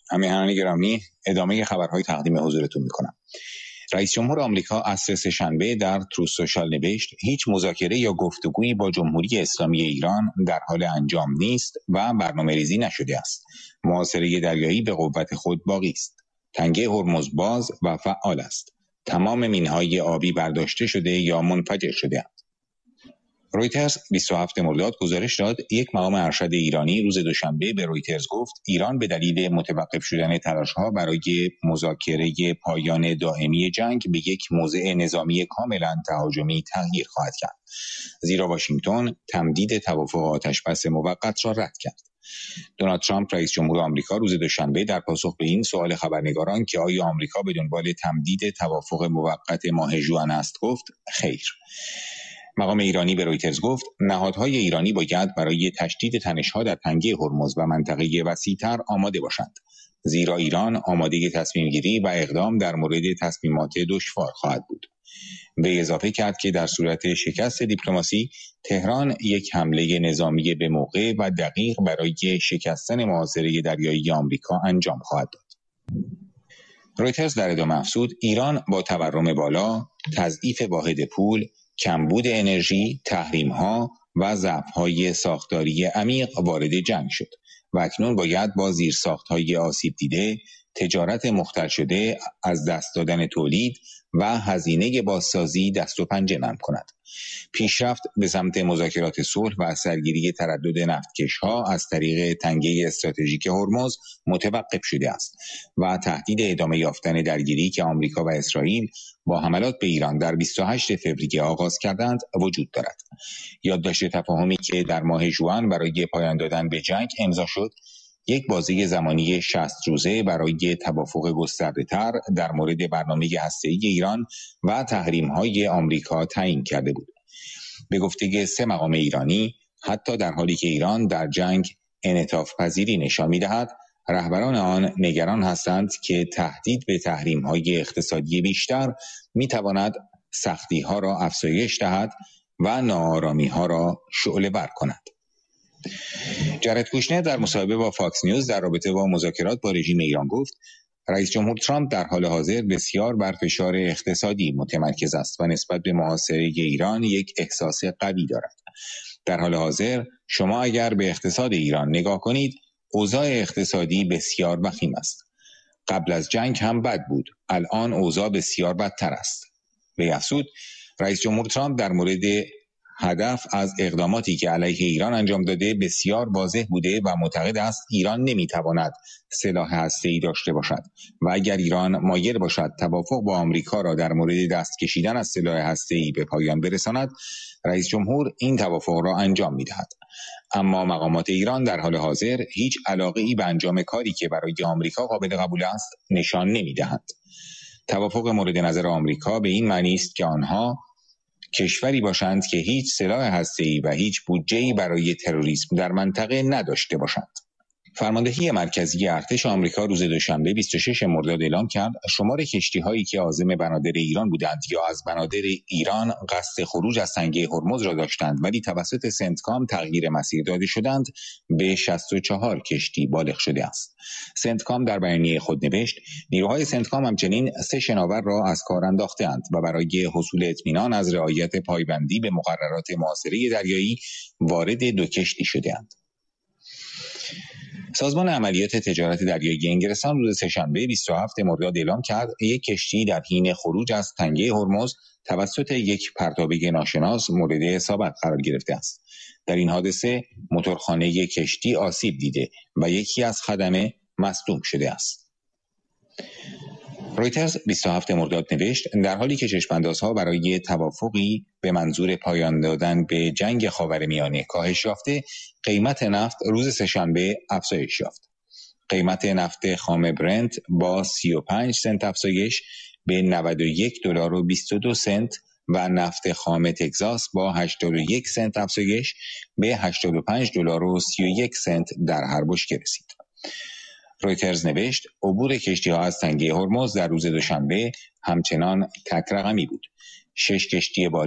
همیهنان گرامی، ادامه خبرهای تقدیم حضورتون میکنم. رئیس جمهور آمریکا عصر سه‌شنبه در تروث سوشال نوشت هیچ مذاکره یا گفتگویی با جمهوری اسلامی ایران در حال انجام نیست و برنامه‌ریزی نشده است. محاصره دریایی به قوت خود باقی است. تنگه هرمز باز و فعال است. تمام مینهای آبی برداشته شده یا منفجر شده. رویترز 27 مرداد گزارش داد یک مقام ارشد ایرانی روز دوشنبه به رویترز گفت ایران به دلیل متوقف شدن تلاش‌ها برای مذاکره پایان دائمی جنگ به یک موضع نظامی کاملا تهاجمی تغییر خواهد کرد، زیرا واشنگتن تمدید توافق آتش‌بس موقت را رد کرد. دونالد ترامپ رئیس جمهور آمریکا روز دوشنبه در پاسخ به این سوال خبرنگاران که آیا آمریکا به دنبال تمدید توافق موقت ماه ژوئن است گفت خیر. مقام ایرانی به رویترز گفت نهادهای ایرانی باید برای تشدید تنش‌ها در تنگه هرمز و منطقه وسیع‌تر آماده باشند، زیرا ایران آماده تصمیم گیری و اقدام در مورد تصمیمات دشوار خواهد بود. به اضافه کرد که در صورت شکست دیپلماسی تهران یک حمله نظامی به موقع و دقیق برای شکستن محاصره دریایی آمریکا انجام خواهد داد. رویترز در ادامه افزود ایران با تورم بالا، تضعیف واحد پول، کمبود انرژی، تحریم‌ها و ضعف‌های ساختاری عمیق وارد جنگ شد و اکنون باید با زیرساخت‌های آسیب دیده، تجارت مختل شده، از دست دادن تولید و هزینه بازسازی دست و پنجه نرم کند. پیشرفت به سمت مذاکرات صلح و سرگیری تردد نفتکش‌ها از طریق تنگه استراتژیک هرمز متوقف شده است و تهدید ادامه یافتن درگیری که آمریکا و اسرائیل با حملات به ایران در 28 فوریه آغاز کردند وجود دارد. یادداشت تفاهمی که در ماه ژوئن برای پایان دادن به جنگ امضا شد، یک بازه زمانی 60 روزه برای توافق گسترده‌تر در مورد برنامه هسته‌ای ایران و تحریم‌های آمریکا تعیین کرده بود. به گفته 3 مقام ایرانی، حتی در حالی که ایران در جنگ انعطاف پذیری نشان می‌دهد، رهبران آن نگران هستند که تهدید به تحریم‌های اقتصادی بیشتر می‌تواند سختی‌ها را افزایش دهد و ناآرامی‌ها را شعله‌ور کند. جارد کوشنر در مصاحبه با فاکس نیوز در رابطه با مذاکرات با رژیم ایران گفت رئیس جمهور ترامپ در حال حاضر بسیار بر فشار اقتصادی متمرکز است و نسبت به محاصره ایران یک احساس قوی دارد. در حال حاضر شما اگر به اقتصاد ایران نگاه کنید، اوضاع اقتصادی بسیار وخیم است. قبل از جنگ هم بد بود، الان اوضاع بسیار بدتر است. به افزود رئیس جمهور ترامپ در مورد هدف از اقداماتی که علیه ایران انجام داده بسیار واضح بوده و معتقد است ایران نمیتواند سلاح هسته‌ای داشته باشد و اگر ایران مایل باشد توافق با آمریکا را در مورد دست کشیدن از سلاح هسته‌ای به پایان برساند، رئیس جمهور این توافق را انجام میدهد. اما مقامات ایران در حال حاضر هیچ علاقه‌ای به انجام کاری که برای آمریکا قابل قبول است نشان نمیدهند. توافق مورد نظر آمریکا به این معنی است که آنها کشوری باشند که هیچ سلاح هسته‌ای و هیچ بودجه‌ای برای تروریسم در منطقه نداشته باشند. فرماندهی مرکزی ارتش آمریکا روز دوشنبه 26 مرداد اعلام کرد شمار کشتی‌هایی که عازم بنادر ایران بودند یا از بنادر ایران قصد خروج از تنگه هرمز را داشتند ولی توسط سنتکام تغییر مسیر داده شدند به 64 کشتی بالغ شده است. سنتکام در بیانیه خود نوشت نیروهای سنتکام همچنین 3 شناور را از کار انداخته‌اند و برای حصول اطمینان از رعایت پایبندی به مقررات محاصره دریایی وارد 2 کشتی شده‌اند. سازمان عملیات تجارت دریایی انگلستان روز سه‌شنبه 27 مرداد اعلام کرد یک کشتی در حین خروج از تنگه هرمز توسط یک پرتابه ناشناس مورد اصابت قرار گرفته است. در این حادثه موتورخانه کشتی آسیب دیده و یکی از خدمه مصدوم شده است. رویترز 27 مرداد نوشت در حالی که چشم‌اندازها برای توافقی به منظور پایان دادن به جنگ خاورمیانه کاهش یافته، قیمت نفت روز سه‌شنبه افزایش یافت. قیمت نفت خام برنت با 35 سنت افزایش به $91.22 و نفت خام تگزاس با 81 سنت افزایش به $85.31 در هر بشکه رسید. رویترز نوشت عبور کشتی‌ها از تنگه هرمز در روز دوشنبه همچنان تک رقمی بود. 6 کشتی